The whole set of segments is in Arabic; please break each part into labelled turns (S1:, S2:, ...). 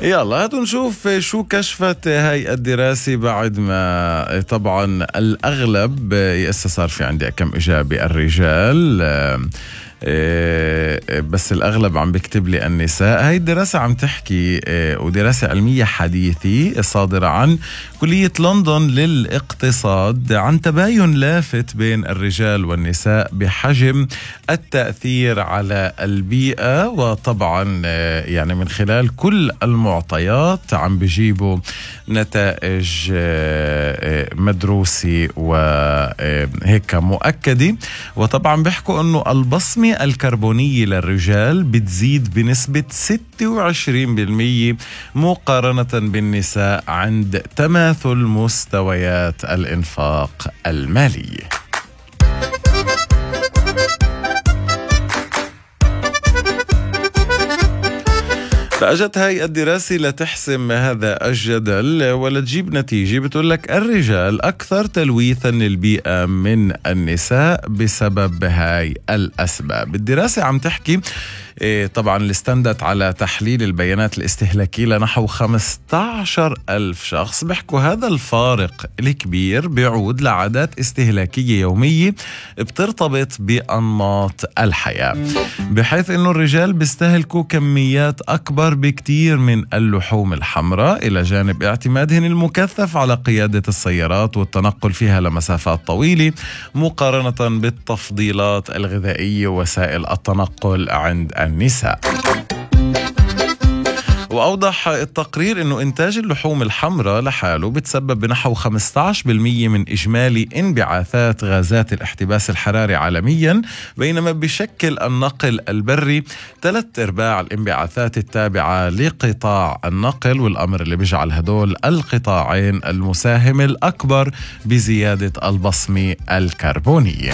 S1: يلا هاتوا نشوف شو كشفت هاي الدراسة بعد ما طبعا الأغلب هسه صار في عندي كم إجابة الرجال، بس الأغلب عم بكتب لي النساء. هاي الدراسة عم تحكي ودراسة علمية حديثة صادرة عن كلية لندن للاقتصاد عن تباين لافت بين الرجال والنساء بحجم التأثير على البيئة. وطبعا يعني من خلال كل المعطيات عم بيجيبوا نتائج مدروسة وهيك مؤكدة. وطبعا بيحكوا انه البصمة الكربونية للرجال بتزيد بنسبة 26% مقارنة بالنساء عند تماثل مستويات الإنفاق المالي. فأجت هاي الدراسة لتحسم هذا الجدل ولتجيب نتيجة بتقول لك الرجال أكثر تلويثا للبيئة من النساء بسبب هاي الأسباب. الدراسة عم تحكي طبعا اللي استندت على تحليل البيانات الاستهلاكية لنحو 15,000 شخص. بيحكوا هذا الفارق الكبير بيعود لعادات استهلاكية يومية بترتبط بأنماط الحياة، بحيث انه الرجال بيستهلكوا كميات اكبر بكتير من اللحوم الحمراء الى جانب اعتمادهم المكثف على قيادة السيارات والتنقل فيها لمسافات طويلة مقارنة بالتفضيلات الغذائية ووسائل التنقل عند النساء. وأوضح التقرير أنه إنتاج اللحوم الحمراء لحاله بتسبب بنحو 15% من إجمالي انبعاثات غازات الاحتباس الحراري عالميا، بينما بشكل النقل البري 3/4 الانبعاثات التابعة لقطاع النقل، والأمر اللي بيجعل هدول القطاعين المساهم الأكبر بزيادة البصمة الكربونية.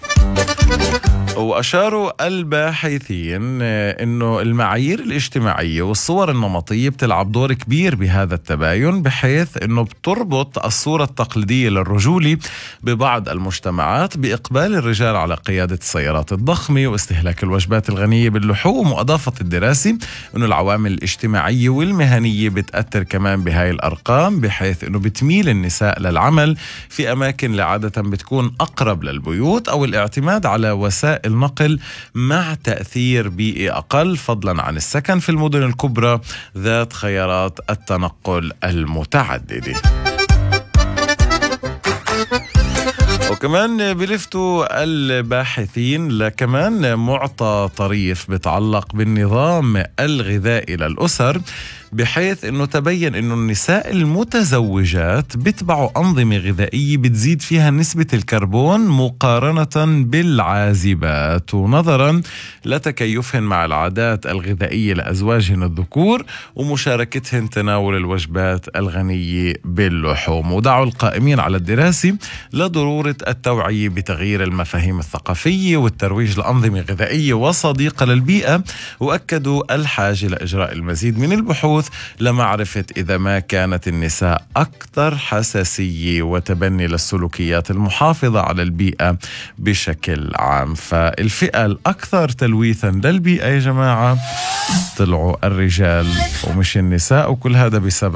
S1: وأشاروا الباحثين أنه المعايير الاجتماعية والصور النمطية بتلعب دور كبير بهذا التباين، بحيث أنه بتربط الصورة التقليدية للرجولة ببعض المجتمعات بإقبال الرجال على قيادة السيارات الضخمة واستهلاك الوجبات الغنية باللحوم. وأضافت الدراسة أنه العوامل الاجتماعية والمهنية بتأثر كمان بهاي الأرقام، بحيث أنه بتميل النساء للعمل في أماكن لعادة بتكون أقرب للبيوت أو الاعتماد على وسائل النقل مع تأثير بيئي أقل، فضلا عن السكن في المدن الكبرى ذات خيارات التنقل المتعددة. وكمان بلفتوا الباحثين لكمان معطى طريف بتعلق بالنظام الغذائي للأسر، بحيث أنه تبين أنه النساء المتزوجات بيتبعوا أنظمة غذائية بتزيد فيها نسبة الكربون مقارنة بالعازبات، ونظرا لتكيفهن مع العادات الغذائية لأزواجهن الذكور ومشاركتهن تناول الوجبات الغنية باللحوم. ودعوا القائمين على الدراسة لضرورة التوعية بتغيير المفاهيم الثقافية والترويج لأنظمة غذائية وصديقة للبيئة، وأكدوا الحاجة لإجراء المزيد من البحوث لمعرفة إذا ما كانت النساء أكثر حساسية وتبني للسلوكيات المحافظة على البيئة بشكل عام. فالفئة الأكثر تلويثا للبيئة يا جماعة طلعوا الرجال ومش النساء، وكل هذا بسبب